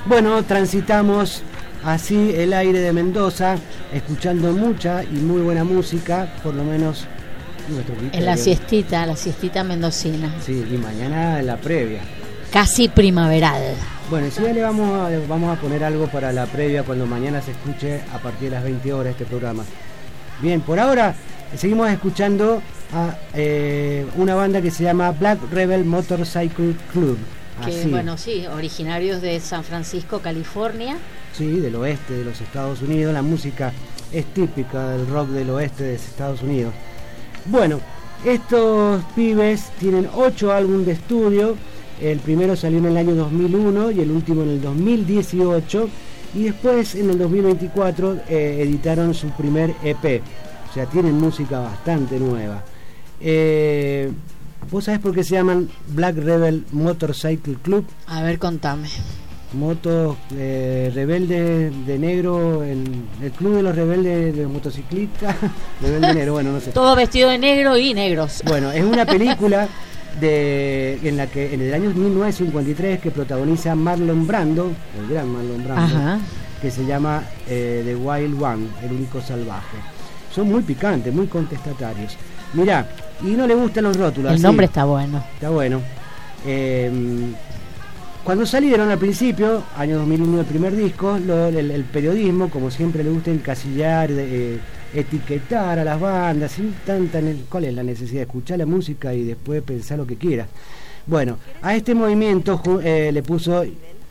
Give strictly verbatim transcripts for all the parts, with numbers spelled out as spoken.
Bueno, transitamos así el aire de Mendoza, escuchando mucha y muy buena música, por lo menos nuestro criterio. En la siestita, la siestita mendocina. Sí, y mañana en la previa. Casi primaveral. Bueno, si ya le vamos a, vamos a poner algo para la previa cuando mañana se escuche a partir de las veinte horas este programa. Bien, por ahora seguimos escuchando a eh, una banda que se llama Black Rebel Motorcycle Club. Que Así. bueno, sí, originarios de San Francisco, California. Sí, del oeste de los Estados Unidos. La música es típica del rock del oeste de Estados Unidos. Bueno, estos pibes tienen ocho álbumes de estudio. El primero salió en el año dos mil uno y el último en el dos mil dieciocho. Y después en el dos mil veinticuatro eh, editaron su primer E P. O sea, tienen música bastante nueva. Eh, ¿Vos sabés por qué se llaman Black Rebel Motorcycle Club? A ver, contame. Motos eh, rebeldes de negro, el, el club de los rebeldes de motociclistas, rebelde de negro, bueno, no sé. Todo vestido de negro y negros. Bueno, es una película de en la que en el año mil novecientos cincuenta y tres que protagoniza Marlon Brando, el gran Marlon Brando. Ajá. Que se llama eh, The Wild One, el único salvaje. Son muy picantes, muy contestatarios. Mirá, y no le gustan los rótulos. El así. nombre está bueno. Está bueno. Eh, cuando salieron al principio, año dos mil uno el primer disco, lo, el, el periodismo, como siempre le gusta encasillar, eh, etiquetar a las bandas, sin tanta, ¿cuál es la necesidad de escuchar la música y después pensar lo que quieras? Bueno, a este movimiento eh, le puso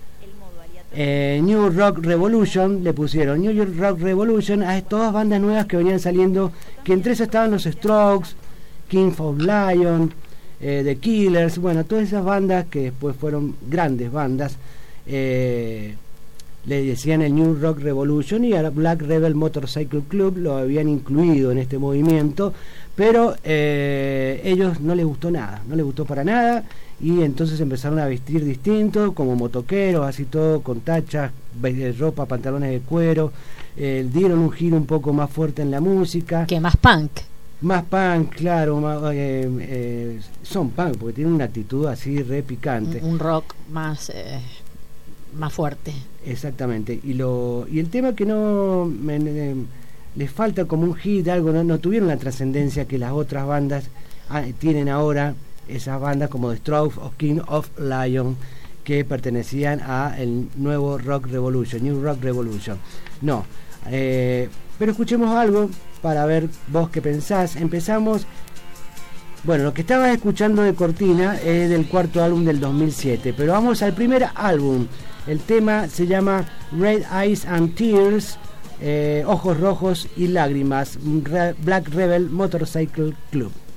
eh, New Rock Revolution, le pusieron New Rock Revolution a todas bandas nuevas que venían saliendo, que entre esas estaban los Strokes, King of Lion, eh, The Killers, bueno, todas esas bandas que después fueron grandes bandas, eh, le decían el New Rock Revolution, y a Black Rebel Motorcycle Club lo habían incluido en este movimiento, pero eh, ellos no les gustó nada, no les gustó para nada, y entonces empezaron a vestir distinto, como motoqueros, así todo, con tachas, ropa, pantalones de cuero, eh, dieron un giro un poco más fuerte en la música. Que más punk. Más punk, claro, más, eh, eh, son punk, porque tienen una actitud así re picante. Un, un rock más, eh, más fuerte. Exactamente, y lo y el tema que no me, me, les falta como un hit, algo, no, no tuvieron la trascendencia que las otras bandas ah, tienen ahora, esas bandas como The Strokes o King of Lion, que pertenecían a el nuevo Rock Revolution, New Rock Revolution. No, eh, pero escuchemos algo para ver vos qué pensás. Empezamos, bueno, lo que estabas escuchando de cortina es del cuarto álbum del dos mil siete, pero vamos al primer álbum. El tema se llama Red Eyes and Tears, eh, Ojos Rojos y Lágrimas, Black Rebel Motorcycle Club.